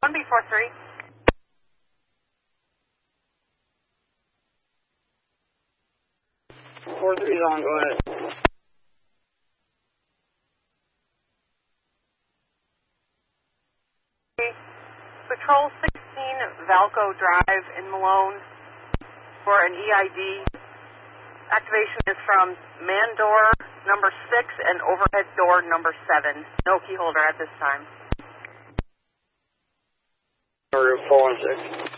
1B43. Four three's on, go ahead. Patrol 16 Valco Drive in Malone for an EID. Activation is from man door number 6 and overhead door number 7. No key holder at this time. Order 416.